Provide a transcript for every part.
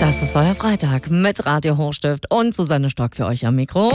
Das ist euer Freitag mit Radio Hochstift und Susanne Stock für euch am Mikro.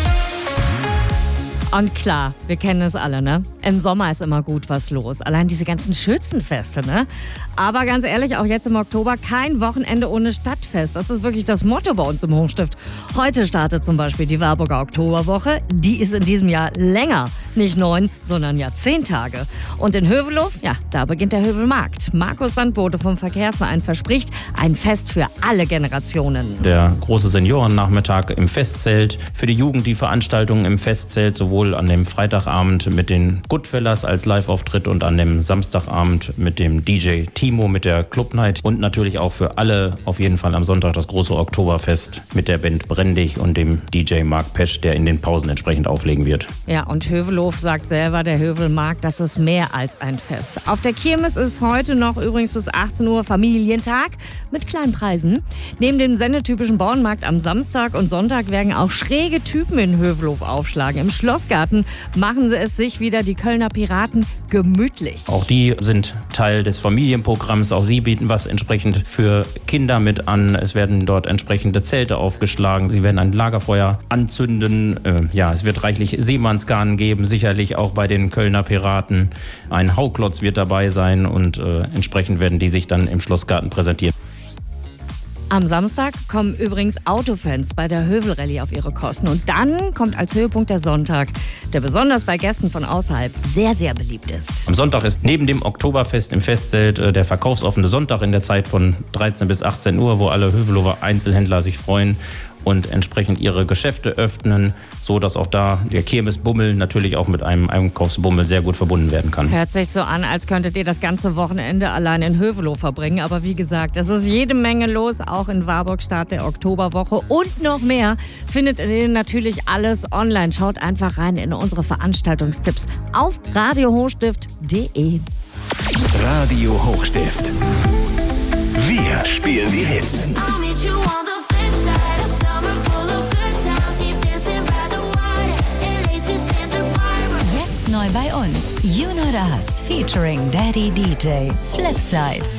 Und klar, wir kennen es alle, ne? Im Sommer ist immer gut was los. Allein diese ganzen Schützenfeste, ne? Aber ganz ehrlich, auch jetzt im Oktober kein Wochenende ohne Stadtfest. Das ist wirklich das Motto bei uns im Hochstift. Heute startet zum Beispiel die Warburger Oktoberwoche. Die ist in diesem Jahr länger. Nicht 9, sondern ja 10 Tage. Und in Hövelhof, ja, da beginnt der Hövelmarkt. Markus Sandbote vom Verkehrsverein verspricht ein Fest für alle Generationen. Der große Seniorennachmittag im Festzelt. Für die Jugend die Veranstaltungen im Festzelt, sowohl an dem Freitagabend mit den Goodfellas als Live-Auftritt und an dem Samstagabend mit dem DJ Timo mit der Club Night. Und natürlich auch für alle auf jeden Fall am Sonntag das große Oktoberfest mit der Band Brendig und dem DJ Mark Pesch, der in den Pausen entsprechend auflegen wird. Ja, und Hövelhof sagt selber, der Hövelmarkt, das ist mehr als ein Fest. Auf der Kirmes ist heute noch übrigens bis 18 Uhr Familientag mit kleinen Preisen. Neben dem sendetypischen Bauernmarkt am Samstag und Sonntag werden auch schräge Typen in Hövelhof aufschlagen. Im Schlossgarten machen sie es sich wieder die Kölner Piraten gemütlich. Auch die sind Teil des Familienprogramms. Auch sie bieten was entsprechend für Kinder mit an. Es werden dort entsprechende Zelte aufgeschlagen. Sie werden ein Lagerfeuer anzünden. Es wird reichlich Seemannsgarn geben, sicherlich auch bei den Kölner Piraten. Ein Hauklotz wird dabei sein und entsprechend werden die sich dann im Schlossgarten präsentieren. Am Samstag kommen übrigens Autofans bei der Hövelrallye auf ihre Kosten. Und dann kommt als Höhepunkt der Sonntag, der besonders bei Gästen von außerhalb sehr, sehr beliebt ist. Am Sonntag ist neben dem Oktoberfest im Festzelt der verkaufsoffene Sonntag in der Zeit von 13 bis 18 Uhr, wo alle Hövelhofer Einzelhändler sich freuen und entsprechend ihre Geschäfte öffnen, so dass auch da der Kirmesbummel natürlich auch mit einem Einkaufsbummel sehr gut verbunden werden kann. Hört sich so an, als könntet ihr das ganze Wochenende allein in Hövelhof verbringen. Aber wie gesagt, es ist jede Menge los, auch in Warburg Start der Oktoberwoche. Und noch mehr findet ihr natürlich alles online. Schaut einfach rein in unsere Veranstaltungstipps auf radiohochstift.de. Radio Hochstift. Wir spielen die Hits. Jetzt neu bei uns. You Know Das featuring Daddy DJ. Flipside.